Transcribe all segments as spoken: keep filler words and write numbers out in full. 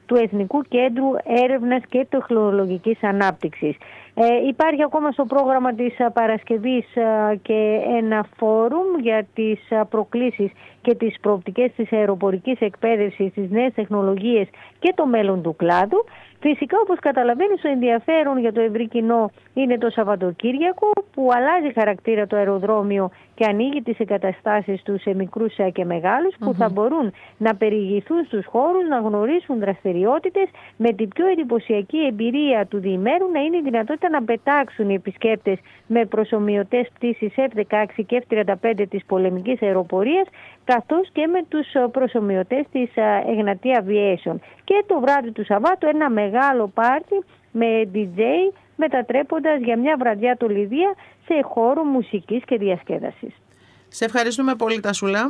του Εθνικού Κέντρου Έρευνας και Τεχνολογικής Ανάπτυξης. Ε, υπάρχει ακόμα στο πρόγραμμα της Παρασκευής και ένα φόρουμ για τις προκλήσεις και τις προοπτικές της αεροπορικής εκπαίδευσης, τις νέες τεχνολογίες και το μέλλον του κλάδου. Φυσικά, όπως καταλαβαίνεις, το ενδιαφέρον για το ευρύ κοινό είναι το Σαββατοκύριακο, που αλλάζει χαρακτήρα το αεροδρόμιο και ανοίγει τις εγκαταστάσεις του σε μικρούς και μεγάλους, που mm-hmm. θα μπορούν να περιηγηθούν στους χώρους, να γνωρίσουν δραστηριότητες, με την πιο εντυπωσιακή εμπειρία του διημέρου να είναι η δυνατότητα να πετάξουν οι επισκέπτες με προσομοιωτές πτήσεις εφ δεκαέξι και εφ τριάντα πέντε της πολεμικής αεροπορίας, καθώς και με τους προσομοιωτές της Εγνατία Aviation. Και το βράδυ του Σαββάτου ένα μεγάλο πάρτι με ντι τζέι, μετατρέποντας για μια βραδιά το Λιδία σε χώρο μουσικής και διασκέδασης. Σε ευχαριστούμε πολύ, Τασούλα.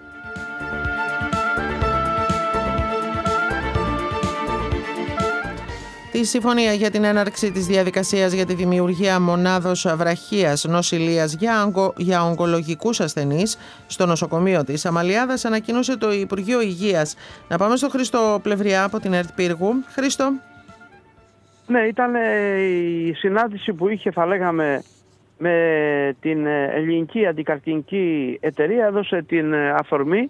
Τη συμφωνία για την έναρξη της διαδικασίας για τη δημιουργία μονάδος βραχίας νοσηλείας για, ογκο, για ογκολογικούς ασθενείς στο νοσοκομείο της Αμαλιάδας ανακοίνωσε το Υπουργείο Υγείας. Να πάμε στο Χρήστο Πλευριά από την ΕΡΤ Πύργου. Χρήστο. Ναι, ήταν η συνάντηση που είχε, θα λέγαμε, με την ελληνική αντικαρκυνική εταιρεία, έδωσε την αφορμή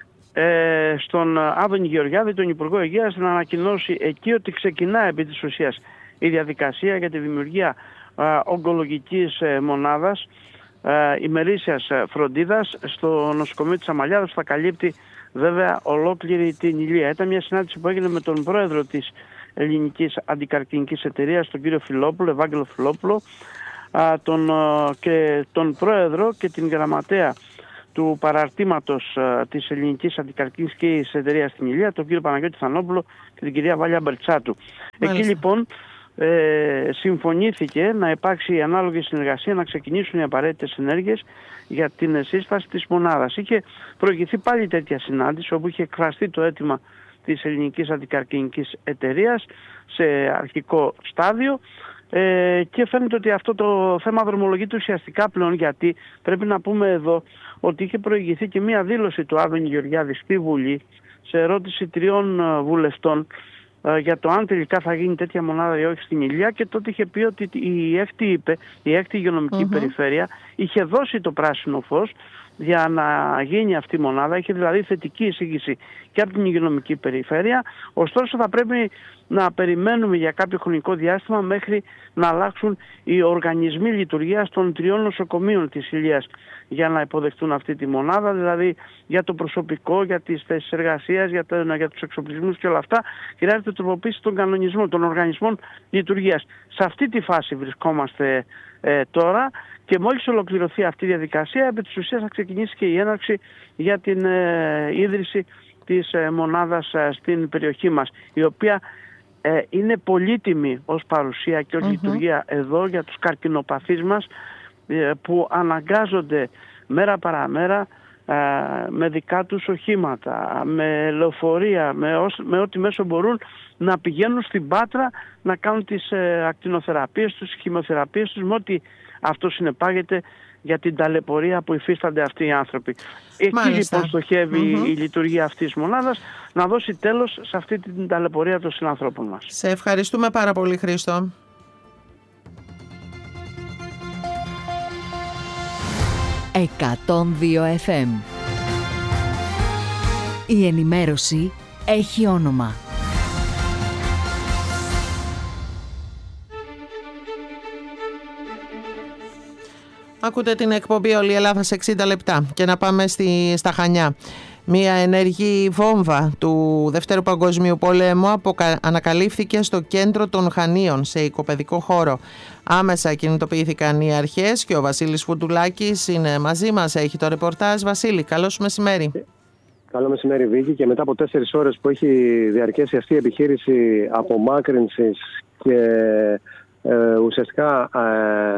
ε, στον Άδωνη Γεωργιάδη, τον Υπουργό Υγείας, να ανακοινώσει εκεί ότι ξεκινά επί της ουσίας η διαδικασία για τη δημιουργία ε, ογκολογικής ε, μονάδας ε, ημερήσιας φροντίδας στο νοσοκομείο της Αμαλιάδας, θα καλύπτει βέβαια ολόκληρη την Ηλία. Ήταν μια συνάντηση που έγινε με τον πρόεδρο της ελληνικής αντικαρκυνικής εταιρείας, τον κύριο Φιλόπουλο, Ευάγγελο Φιλόπουλο, α, τον, α, και τον πρόεδρο και την γραμματέα του παραρτήματος α, της ελληνικής αντικαρκυνικής εταιρείας στην Ηλία, τον κύριο Παναγιώτη Θανόπουλο και την κυρία Βάλια Μπερτσάτου. Μάλιστα. Εκεί λοιπόν ε, συμφωνήθηκε να υπάρξει η ανάλογη συνεργασία, να ξεκινήσουν οι απαραίτητες ενέργειες για την σύσταση της μονάδας. Είχε προηγηθεί πάλι τέτοια συνάντηση, όπου είχε εκφραστεί το αίτημα της ελληνικής αντικαρκυνικής εταιρείας σε αρχικό στάδιο ε, και φαίνεται ότι αυτό το θέμα δρομολογείται ουσιαστικά πλέον, γιατί πρέπει να πούμε εδώ ότι είχε προηγηθεί και μία δήλωση του Άδωνη Γεωργιάδη στη Βουλή σε ερώτηση τριών βουλευτών ε, για το αν τελικά θα γίνει τέτοια μονάδα ή όχι στην Ηλιά, και τότε είχε πει ότι η έκτη, είπε, η έκτη υγειονομική mm-hmm. περιφέρεια είχε δώσει το πράσινο φως για να γίνει αυτή η μονάδα. Είχε δηλαδή θετική εισήγηση και από την υγειονομική περιφέρεια. Ωστόσο θα πρέπει να περιμένουμε για κάποιο χρονικό διάστημα μέχρι να αλλάξουν οι οργανισμοί λειτουργίας των τριών νοσοκομείων της Ηλίας για να υποδεχτούν αυτή τη μονάδα, δηλαδή για το προσωπικό, για τις θέσεις εργασίας, για, το, για τους εξοπλισμούς και όλα αυτά. Χρειάζεται τροποποίηση των κανονισμών, των οργανισμών λειτουργίας. Σε αυτή τη φάση βρισκόμαστε ε, τώρα. Και μόλις ολοκληρωθεί αυτή η διαδικασία, επί της ουσίας θα ξεκινήσει και η έναρξη για την ε, ίδρυση της ε, μονάδας ε, στην περιοχή μας, η οποία ε, είναι πολύτιμη ως παρουσία και ως mm-hmm. λειτουργία εδώ για τους καρκινοπαθείς μας, ε, που αναγκάζονται μέρα παραμέρα ε, με δικά τους οχήματα, με λεωφορεία, με, ως, με ό,τι μέσο μπορούν να πηγαίνουν στην Πάτρα να κάνουν τις ε, ακτινοθεραπείες τους, τις χημειοθεραπείες τους, με ό,τι αυτό συνεπάγεται για την ταλαιπωρία που υφίστανται αυτοί οι άνθρωποι. Εκεί Μάλιστα. λοιπόν στοχεύει mm-hmm. η λειτουργία αυτής της μονάδας, να δώσει τέλος σε αυτή την ταλαιπωρία των συνανθρώπων μας. Σε ευχαριστούμε πάρα πολύ, Χρήστο. εκατόν δύο εφ εμ. Η ενημέρωση έχει όνομα. Ακούτε την εκπομπή «Όλη η Ελλάδα σε εξήντα λεπτά» και να πάμε στη, στα Χανιά. Μία ενεργή βόμβα του Δευτέρου Παγκοσμίου Πολέμου αποκα... ανακαλύφθηκε στο κέντρο των Χανίων, σε οικοπαιδικό χώρο. Άμεσα κινητοποιήθηκαν οι αρχές και ο Βασίλης Φουντουλάκης είναι μαζί μας. Έχει το ρεπορτάζ. Βασίλη, καλώς μεσημέρι. Καλό μεσημέρι, Βίκη. Και μετά από τέσσερις ώρες που έχει διαρκέσει αυτή η επιχείρηση απομάκρυνσης και ε, ουσιαστικά... Ε,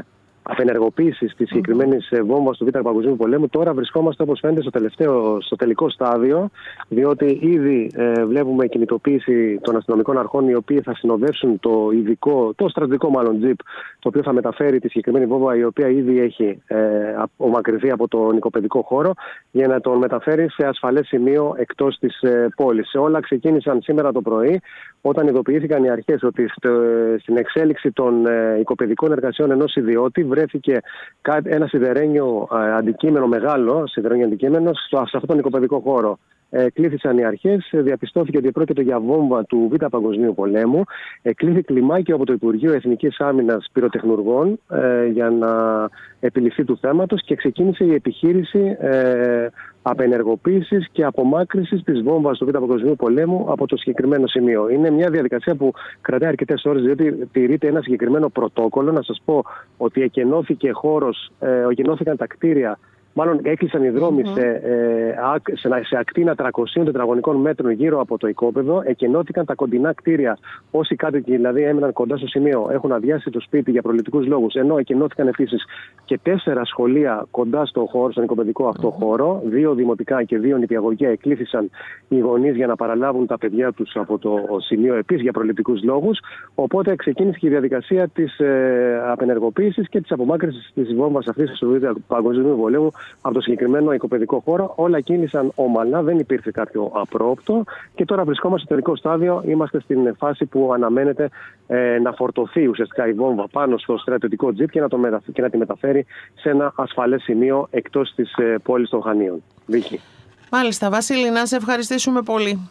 απενεργοποίησης της συγκεκριμένης βόμβας του Β' Παγκοσμίου Πολέμου. Τώρα βρισκόμαστε, όπως φαίνεται, στο, τελευταίο, στο τελικό στάδιο, διότι ήδη ε, βλέπουμε κινητοποίηση των αστυνομικών αρχών, οι οποίοι θα συνοδεύσουν το ειδικό, το στρατιωτικό μάλλον τζιπ, το οποίο θα μεταφέρει τη συγκεκριμένη βόμβα, η οποία ήδη έχει ε, απομακρυνθεί από τον οικοπαιδικό χώρο, για να τον μεταφέρει σε ασφαλές σημείο εκτός της ε, πόλης. Όλα ξεκίνησαν σήμερα το πρωί, όταν ειδοποιήθηκαν οι αρχές ότι στο, στην εξέλιξη των ε, οικοπαιδικών εργασιών ενός ιδιώτη βρέθηκε ένα σιδερένιο ε, αντικείμενο, μεγάλο σιδερένιο αντικείμενο, στο, σε αυτόν τον οικοπαιδικό χώρο. Ε, κλήθησαν οι αρχές, διαπιστώθηκε ότι πρόκειται για βόμβα του Β' Παγκοσμίου Πολέμου. Ε, κλήθη κλιμάκιο από το Υπουργείο Εθνικής Άμυνας Πυροτεχνουργών ε, για να επιληφθεί του θέματος και ξεκίνησε η επιχείρηση ε, απενεργοποίησης και απομάκρυνσης της βόμβας του Β' Παγκοσμίου Πολέμου από το συγκεκριμένο σημείο. Είναι μια διαδικασία που κρατάει αρκετές ώρες, διότι τηρείται ένα συγκεκριμένο πρωτόκολλο. Να σας πω ότι εκενώθηκε χώρος, ε, εκενώθηκαν τα κτίρια. Μάλλον έκλεισαν οι δρόμοι mm-hmm. σε, ε, σε, σε ακτίνα τριακοσίων τετραγωνικών μέτρων γύρω από το οικόπεδο. Εκενώθηκαν τα κοντινά κτίρια. Όσοι κάτοικοι δηλαδή έμειναν κοντά στο σημείο έχουν αδειάσει το σπίτι για προληπτικούς λόγους. Ενώ εκενώθηκαν επίσης και τέσσερα σχολεία κοντά στο χώρο, στον οικοπαιδικό αυτό mm-hmm. χώρο. Δύο δημοτικά και δύο νηπιαγωγεία εκλήθησαν οι γονείς για να παραλάβουν τα παιδιά τους από το σημείο επίσης για προληπτικούς λόγους. Οπότε ξεκίνησε και η διαδικασία της ε, απενεργοποίησης και της απομάκρυνσης της βόμβας αυτής του Β' Παγκοσμίου Πολέμου από το συγκεκριμένο οικοπαιδικό χώρο. Όλα κίνησαν ομαλά, δεν υπήρχε κάποιο απρόοπτο και τώρα βρισκόμαστε στο τελικό στάδιο. Είμαστε στην φάση που αναμένεται ε, να φορτωθεί ουσιαστικά η βόμβα πάνω στο στρατιωτικό τζιπ και να, το μετα... και να τη μεταφέρει σε ένα ασφαλές σημείο εκτός της ε, πόλης των Χανίων. Βίκη. Μάλιστα, Βασίλη, να σε ευχαριστήσουμε πολύ.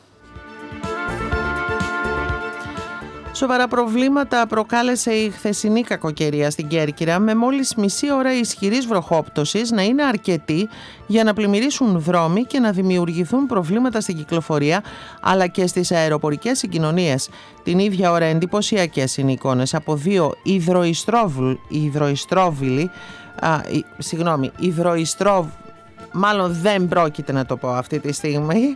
Σοβαρά προβλήματα προκάλεσε η χθεσινή κακοκαιρία στην Κέρκυρα, με μόλις μισή ώρα ισχυρής βροχόπτωσης να είναι αρκετή για να πλημμυρίσουν δρόμοι και να δημιουργηθούν προβλήματα στην κυκλοφορία αλλά και στις αεροπορικές συγκοινωνίες. Την ίδια ώρα εντυπωσιακές είναι οι εικόνες από δύο υδροϊστρόβιλοι, συγγνώμη, υδροϊστρόβ Μάλλον δεν πρόκειται να το πω αυτή τη στιγμή.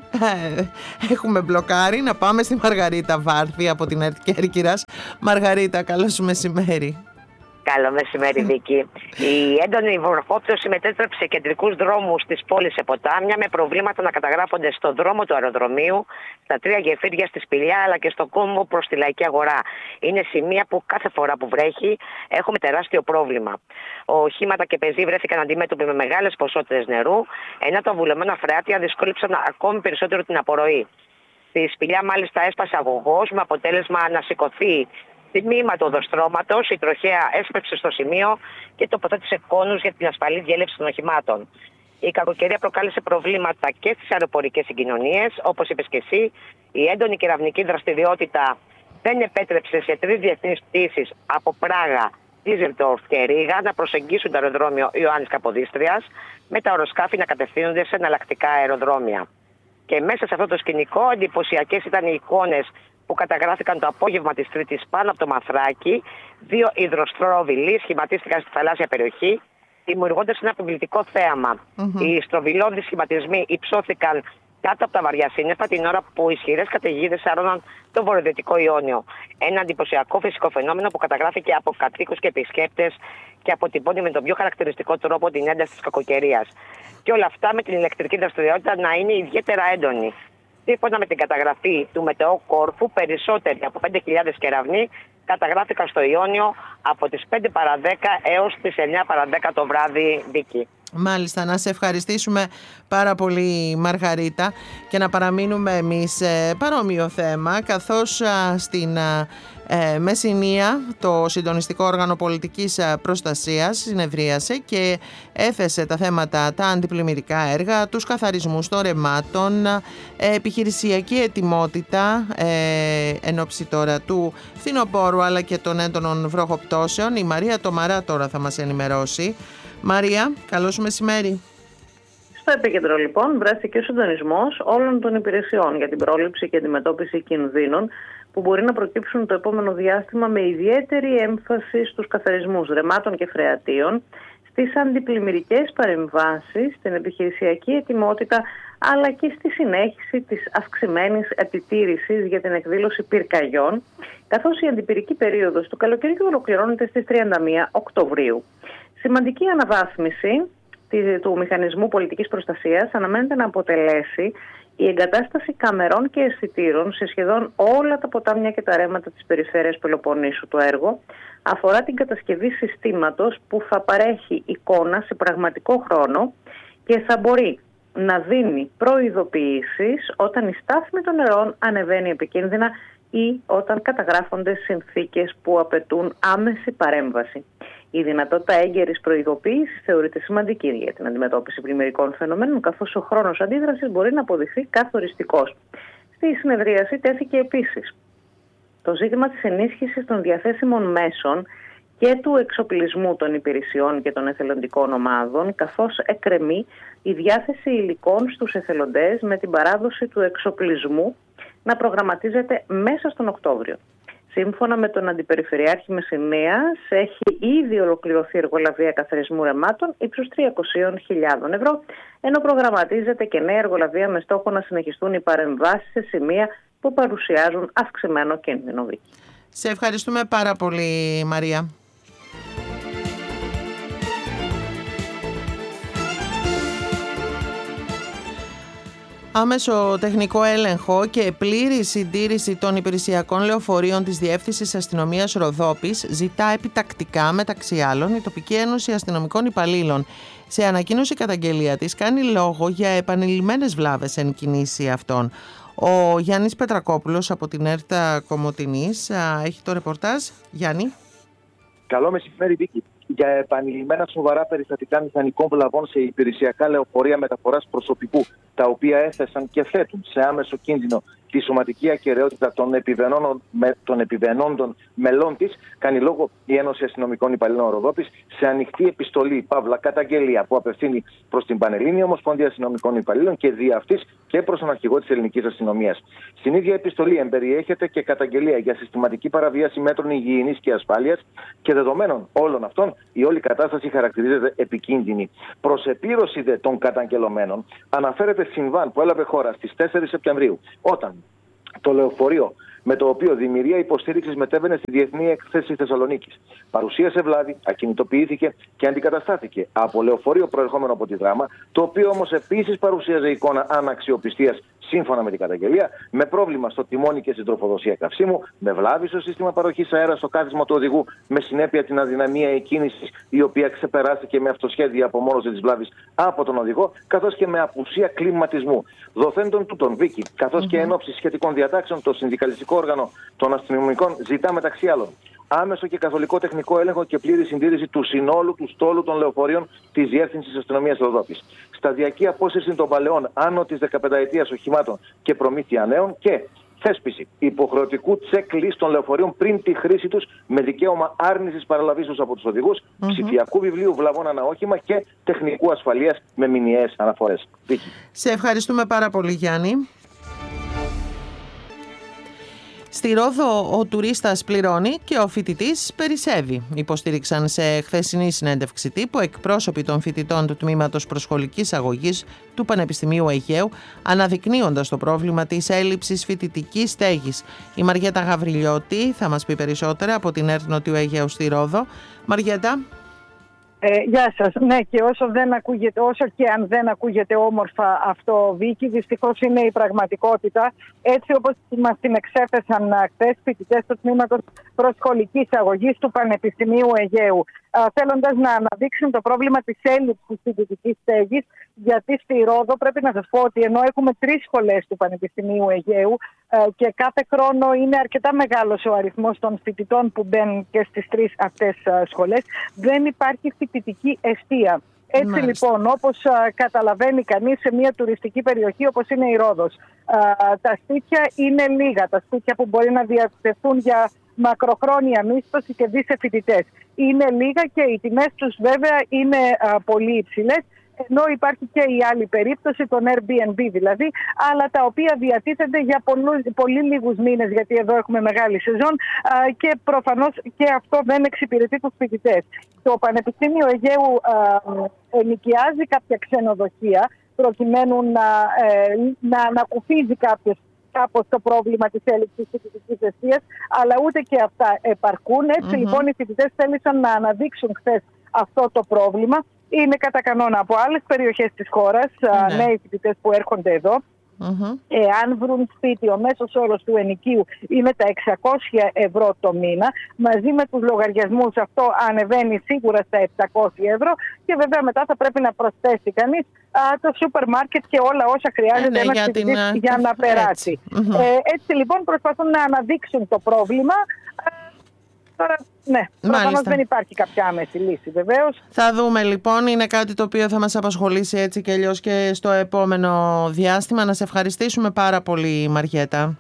Έχουμε μπλοκάρει. Να πάμε στη Μαργαρίτα Βάρθη από την ΕΡΤ Κέρκυρας. Μαργαρίτα, καλό σου μεσημέρι. Καλό μεσημέρι, Βίκη. Η έντονη βροχόπτωση μετέτρεψε κεντρικούς δρόμους της πόλης σε ποτάμια, με προβλήματα να καταγράφονται στον δρόμο του αεροδρομίου, στα τρία γεφύρια στη Σπηλιά αλλά και στο κόμβο προς τη Λαϊκή Αγορά. Είναι σημεία που κάθε φορά που βρέχει έχουμε τεράστιο πρόβλημα. Οχήματα και πεζοί βρέθηκαν αντιμέτωποι με μεγάλες ποσότητες νερού, ενώ τα βουλωμένα φρεάτια δυσκόλυψαν ακόμη περισσότερο την απορροή. Στη Σπηλιά, μάλιστα, έσπασε αγωγός με αποτέλεσμα να σηκωθεί τμήμα του οδοστρώματος. Η τροχέα έσπευσε στο σημείο και τοποθέτησε κόνους για την ασφαλή διέλευση των οχημάτων. Η κακοκαιρία προκάλεσε προβλήματα και στις αεροπορικές συγκοινωνίες. Όπως είπες και εσύ, η έντονη κεραυνική δραστηριότητα δεν επέτρεψε σε τρεις διεθνείς πτήσεις από Πράγα, Ντίζελντορφ και Ρήγα να προσεγγίσουν το αεροδρόμιο Ιωάννης Καποδίστριας, με τα αεροσκάφη να κατευθύνονται σε εναλλακτικά αεροδρόμια. Και μέσα σε αυτό το σκηνικό, εντυπωσιακές ήταν οι εικόνες που καταγράφηκαν το απόγευμα της Τρίτης πάνω από το Μαθράκι. Δύο υδροστρόβιλοι σχηματίστηκαν στη θαλάσσια περιοχή, δημιουργώντας ένα επιβλητικό θέαμα. Mm-hmm. Οι στροβιλώδεις σχηματισμοί υψώθηκαν κάτω από τα βαριά σύννεφα την ώρα που ισχυρές καταιγίδες σάρωναν το βορειοδυτικό Ιόνιο. Ένα εντυπωσιακό φυσικό φαινόμενο που καταγράφηκε από κατοίκους και επισκέπτες και αποτυπώνει με τον πιο χαρακτηριστικό τρόπο την ένταση της κακοκαιρίας. Και όλα αυτά με την ηλεκτρική δραστηριότητα να είναι ιδιαίτερα έντονη. Σύμφωνα με την καταγραφή του Μετεό Κόρφου, περισσότεροι από πέντε χιλιάδες κεραυνοί καταγράφηκαν στο Ιόνιο από τις πέντε παρά δέκα έως τις εννιά παρά δέκα το βράδυ, Βίκη. Μάλιστα, να σε ευχαριστήσουμε πάρα πολύ, Μαργαρίτα, και να παραμείνουμε εμείς σε παρόμοιο θέμα, καθώς α, στην α, ε, Μεσσηνία το Συντονιστικό Όργανο Πολιτικής Προστασίας συνεδρίασε και έθεσε τα θέματα, τα αντιπλημμυρικά έργα, τους καθαρισμούς των ρεμάτων, ε, επιχειρησιακή ετοιμότητα ε, εν ώψη τώρα του φθινοπόρου αλλά και των έντονων βροχοπτώσεων. Η Μαρία Τομαρά τώρα θα μας ενημερώσει. Μαρία, καλό σου μεσημέρι. Στο επίκεντρο, λοιπόν, βρέθηκε ο συντονισμός όλων των υπηρεσιών για την πρόληψη και αντιμετώπιση κινδύνων που μπορεί να προκύψουν το επόμενο διάστημα, με ιδιαίτερη έμφαση στους καθαρισμούς ρεμάτων και φρεατίων, στις αντιπλημμυρικές παρεμβάσεις, στην επιχειρησιακή ετοιμότητα, αλλά και στη συνέχιση της αυξημένης επιτήρησης για την εκδήλωση πυρκαγιών, καθώς η αντιπυρική περίοδος του καλοκαιριού ολοκληρώνεται στις τριάντα μία Οκτωβρίου. Σημαντική αναβάθμιση του μηχανισμού πολιτικής προστασίας αναμένεται να αποτελέσει η εγκατάσταση καμερών και αισθητήρων σε σχεδόν όλα τα ποτάμια και τα ρέματα της περιφέρειας Πελοποννήσου. Το έργο αφορά την κατασκευή συστήματος που θα παρέχει εικόνα σε πραγματικό χρόνο και θα μπορεί να δίνει προειδοποιήσεις όταν η στάθμη των νερών ανεβαίνει επικίνδυνα ή όταν καταγράφονται συνθήκες που απαιτούν άμεση παρέμβαση. Η δυνατότητα έγκαιρης προειδοποίησης θεωρείται σημαντική για την αντιμετώπιση πλημμυρικών φαινομένων, καθώς ο χρόνος αντίδρασης μπορεί να αποδειχθεί καθοριστικός. Στη συνεδρίαση τέθηκε επίσης το ζήτημα της ενίσχυσης των διαθέσιμων μέσων και του εξοπλισμού των υπηρεσιών και των εθελοντικών ομάδων, καθώς εκκρεμεί η διάθεση υλικών στους εθελοντές με την παράδοση του εξοπλισμού να προγραμματίζεται μέσα στον Οκτώβριο. Σύμφωνα με τον Αντιπεριφερειάρχη Μεσσηνίας, έχει ήδη ολοκληρωθεί εργολαβία καθαρισμού ρεμάτων ύψους τριακόσιες χιλιάδες ευρώ, ενώ προγραμματίζεται και νέα εργολαβία με στόχο να συνεχιστούν οι παρεμβάσεις σε σημεία που παρουσιάζουν αυξημένο κίνδυνο βίκη. Σε ευχαριστούμε πάρα πολύ, Μαρία. Άμεσο τεχνικό έλεγχο και πλήρη συντήρηση των υπηρεσιακών λεωφορείων της Διεύθυνσης Αστυνομίας Ροδόπης ζητά επιτακτικά, μεταξύ άλλων, η Τοπική Ένωση Αστυνομικών Υπαλλήλων. Σε ανακοίνωση καταγγελία της κάνει λόγο για επανειλημμένες βλάβες εν κινήσει αυτών. Ο Γιάννης Πετρακόπουλος από την ΕΡΤΑ Κομοτηνής έχει το ρεπορτάζ. Γιάννη. Καλό μεσημέρι, Βίκη. Για επανειλημμένα σοβαρά περιστατικά μηχανικών βλαβών σε υπηρεσιακά λεωφορεία μεταφοράς προσωπικού, τα οποία έθεσαν και θέτουν σε άμεσο κίνδυνο τη σωματική ακεραιότητα των επιβαινόντων μελών της, κάνει λόγο η Ένωση Αστυνομικών Υπαλλήλων Ροδόπης σε ανοιχτή επιστολή, παύλα καταγγελία, που απευθύνει προς την Πανελλήνια Ομοσπονδία Αστυνομικών Υπαλλήλων και δι' αυτής και προς τον Αρχηγό της Ελληνικής Αστυνομίας. Στην ίδια επιστολή εμπεριέχεται και καταγγελία για συστηματική παραβίαση μέτρων υγιεινής και ασφάλειας και δεδομένων όλων αυτών, η όλη κατάσταση χαρακτηρίζεται επικίνδυνη. Προς επίρρωση δε των καταγγελωμένων, αναφέρεται συμβάν που έλαβε χώρα στις τέσσερις Σεπτεμβρίου, όταν το λεωφορείο με το οποίο δημιουργία υποστήριξης μετέβαινε στη Διεθνή Έκθεση Θεσσαλονίκης παρουσίασε βλάβη, ακινητοποιήθηκε και αντικαταστάθηκε από λεωφορείο προερχόμενο από τη Δράμα, το οποίο όμως επίσης παρουσίαζε εικόνα αναξιοπιστίας σύμφωνα με την καταγγελία, με πρόβλημα στο τιμόνι και στην τροφοδοσία καυσίμου, με βλάβη στο σύστημα παροχής αέρα στο κάθισμα του οδηγού, με συνέπεια την αδυναμία εκκίνησης, η οποία ξεπεράστηκε με αυτοσχέδια απομόνωση της βλάβης από τον οδηγό, καθώς και με απουσία κλιματισμού. Δοθέντων τούτων, Βίκη, καθώς mm-hmm. και εν ώψη σχετικών διατάξεων, το συνδικαλιστικό όργανο των αστυνομικών ζητά μεταξύ άλλων άμεσο και καθολικό τεχνικό έλεγχο και πλήρη συντήρηση του συνόλου του στόλου των λεωφορείων της Διεύθυνσης Αστυνομίας Ροδόπης. Σταδιακή απόσυρση των παλαιών άνω της δεκαπενταετίας οχημάτων και προμήθεια νέων και θέσπιση υποχρεωτικού checklist των λεωφορείων πριν τη χρήση τους με δικαίωμα άρνησης παραλαβής τους από τους οδηγούς, mm-hmm. ψηφιακού βιβλίου βλαβών ανά όχημα και τεχνικού ασφαλείας με μηνιαίες αναφορές. Σε ευχαριστούμε πάρα πολύ, Γιάννη. Στη Ρόδο ο τουρίστας πληρώνει και ο φοιτητής περισσεύει, υποστήριξαν σε χθεσινή συνέντευξη τύπου εκπρόσωποι των φοιτητών του Τμήματος Προσχολικής Αγωγής του Πανεπιστημίου Αιγαίου, αναδεικνύοντας το πρόβλημα της έλλειψης φοιτητικής στέγης. Η Μαριέτα Γαβριλιώτη θα μας πει περισσότερα από την ΕΡΤ Νοτιού Αιγαίου στη Ρόδο. Μαριέτα. Ε, γεια σας. Ναι, και όσο, δεν ακούγεται, όσο και αν δεν ακούγεται όμορφα αυτό, Βίκη, δυστυχώς είναι η πραγματικότητα. Έτσι όπως μας την εξέθεσαν χθες φοιτητές του Τμήματος Προσχολικής Αγωγής του Πανεπιστημίου Αιγαίου, θέλοντας να αναδείξουν το πρόβλημα της έλλειψης φοιτητικής στέγης, γιατί στη Ρόδο πρέπει να σας πω ότι ενώ έχουμε τρεις σχολές του Πανεπιστημίου Αιγαίου και κάθε χρόνο είναι αρκετά μεγάλος ο αριθμός των φοιτητών που μπαίνουν και στις τρεις αυτές σχολές, δεν υπάρχει φοιτητική εστία. Έτσι Μάλιστα. λοιπόν, όπως α, καταλαβαίνει κανείς σε μια τουριστική περιοχή όπως είναι η Ρόδος, α, τα σπίτια είναι λίγα, τα σπίτια που μπορεί να διατεθούν για μακροχρόνια μίσθωση και δι σε φοιτητές. Είναι λίγα και οι τιμές τους βέβαια είναι α, πολύ υψηλές, ενώ υπάρχει και η άλλη περίπτωση, των Airbnb δηλαδή, αλλά τα οποία διατίθενται για πολλούς, πολύ λίγους μήνες, γιατί εδώ έχουμε μεγάλη σεζόν α, και προφανώς και αυτό δεν εξυπηρετεί τους φοιτητές. Το Πανεπιστήμιο Αιγαίου α, ενοικιάζει κάποια ξενοδοχεία προκειμένου να, ε, να ανακουφίζει κάποιες κάπως το πρόβλημα της έλλειψης φοιτητικής εστίας, αλλά ούτε και αυτά επαρκούν. Έτσι mm-hmm. λοιπόν οι φοιτητές θέλησαν να αναδείξουν χθες αυτό το πρόβλημα. Είναι κατά κανόνα από άλλες περιοχές της χώρας, ναι. νέοι φοιτητές που έρχονται εδώ. Mm-hmm. Εάν βρουν σπίτι, ο μέσος όρος του ενοικίου είναι τα εξακόσια ευρώ το μήνα. Μαζί με τους λογαριασμούς αυτό ανεβαίνει σίγουρα στα επτακόσια ευρώ. Και βέβαια μετά θα πρέπει να προσθέσει κανείς α, το σούπερ μάρκετ και όλα όσα χρειάζεται ε, ναι, ένας φοιτητής για, την... για να περάσει. Έτσι. Mm-hmm. Ε, έτσι λοιπόν προσπαθούν να αναδείξουν το πρόβλημα. Τώρα, ναι, προφανώς δεν υπάρχει κάποια άμεση λύση βεβαίως. Θα δούμε λοιπόν, είναι κάτι το οποίο θα μας απασχολήσει έτσι και αλλιώς και στο επόμενο διάστημα. Να σε ευχαριστήσουμε πάρα πολύ, Μαριέτα.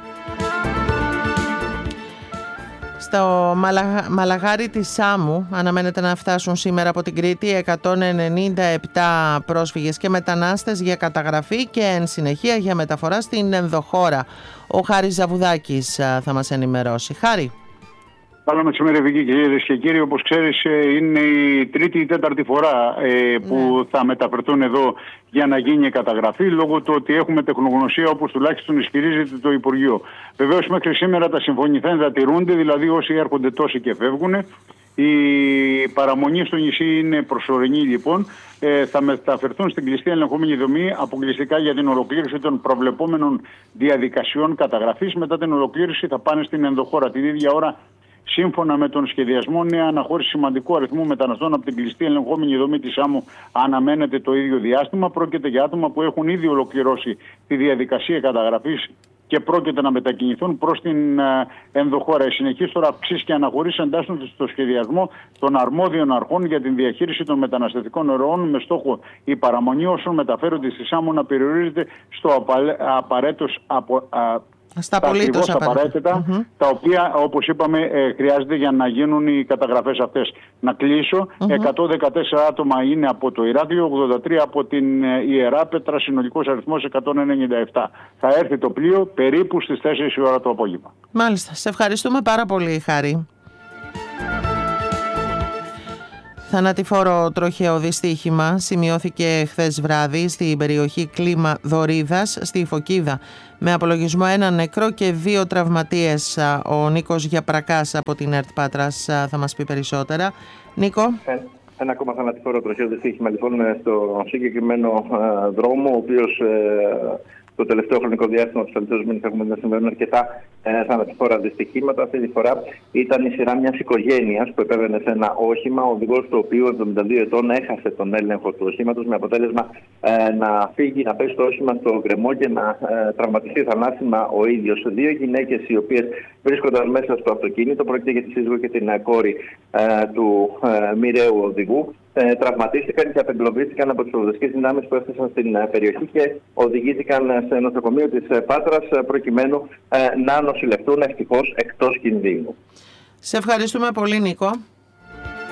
Στο Μαλα... Μαλαγάρι της Σάμου αναμένεται να φτάσουν σήμερα από την Κρήτη εκατόν ενενήντα επτά πρόσφυγες και μετανάστες για καταγραφή και εν συνεχεία για μεταφορά στην ενδοχώρα. Ο Χάρης Ζαβουδάκης θα μας ενημερώσει. Χάρη. Καλό μεσημέρι, Βίκη, κυρίες και κύριοι. Όπως ξέρεις, είναι η τρίτη ή τέταρτη φορά ε, που ναι. θα μεταφερθούν εδώ για να γίνει η καταγραφή, λόγω του ότι έχουμε τεχνογνωσία, όπως τουλάχιστον ισχυρίζεται το Υπουργείο. Βεβαίως, μέχρι σήμερα τα συμφωνηθέντα τηρούνται, δηλαδή όσοι έρχονται τόσοι και φεύγουν. Η παραμονή στο νησί είναι προσωρινή, λοιπόν. Ε, θα μεταφερθούν στην κλειστή ελεγχόμενη δομή αποκλειστικά για την ολοκλήρωση των προβλεπόμενων διαδικασιών καταγραφής. Μετά την ολοκλήρωση θα πάνε στην ενδοχώρα την ίδια ώρα. Σύμφωνα με τον σχεδιασμό, νέα αναχώρηση σημαντικού αριθμού μεταναστών από την κλειστή ελεγχόμενη δομή της Σάμου αναμένεται το ίδιο διάστημα. Πρόκειται για άτομα που έχουν ήδη ολοκληρώσει τη διαδικασία καταγραφής και πρόκειται να μετακινηθούν προς την ενδοχώρα. Οι συνεχείς τώρα αυξήσεις και αναχωρήσεις εντάσσονται στο σχεδιασμό των αρμόδιων αρχών για την διαχείριση των μεταναστευτικών ροών, με στόχο η παραμονή όσων μεταφέρονται στη Σάμου να περιορίζεται στο απαραίτητο απο, Στα απολύτως απαραίτητα, mm-hmm. τα οποία, όπως είπαμε, ε, χρειάζεται για να γίνουν οι καταγραφές αυτές. Να κλείσω, mm-hmm. εκατόν δεκατέσσερα άτομα είναι από το Ηράκλειο, ογδόντα τρία από την ε, Ιεράπετρα, συνολικός αριθμός εκατόν ενενήντα επτά. Θα έρθει το πλοίο περίπου στις τέσσερις η ώρα το απόγευμα. Μάλιστα. Σε ευχαριστούμε πάρα πολύ, Χάρη. Θανατηφόρο τροχαίο δυστύχημα σημειώθηκε χθες βράδυ στην περιοχή Κλίμα Δωρίδας στη Φωκίδα, με απολογισμό ένα νεκρό και δύο τραυματίες. Ο Νίκος Γιαπρακάς από την ΕΡΤ Πάτρας θα μας πει περισσότερα. Νίκο. Ε, ένα ακόμα θανατηφόρο τροχαίο δυστύχημα λοιπόν στο συγκεκριμένο ε, δρόμο, ο οποίος ε, το τελευταίο χρονικό διάστημα του τελευταίου μήνες έχουμε να συμβαίνουν αρκετά ε, θανατηφόρα δυστυχήματα. Αυτή τη φορά ήταν η σειρά μιας οικογένειας που επέβαινε σε ένα όχημα, ο οδηγός του οποίου εβδομήντα δύο ετών έχασε τον έλεγχο του οχήματος, με αποτέλεσμα ε, να φύγει, να πέσει το όχημα στο γκρεμό και να ε, τραυματιστεί θανάσιμα ο ίδιος. Δύο γυναίκες οι οποίες βρίσκονταν μέσα στο αυτοκίνητο, πρόκειται για τη σύζυγο και την κόρη ε, του ε, μοιραίου οδηγού, Ε, τραυματίστηκαν και απεγκλωβίστηκαν από τις προδοτικές δυνάμεις που έφτασαν στην ε, περιοχή και οδηγήθηκαν σε νοσοκομείο της ε, Πάτρας ε, προκειμένου ε, να νοσηλευτούν ευτυχώς εκτός κινδύνου. Σε ευχαριστούμε πολύ, Νίκο.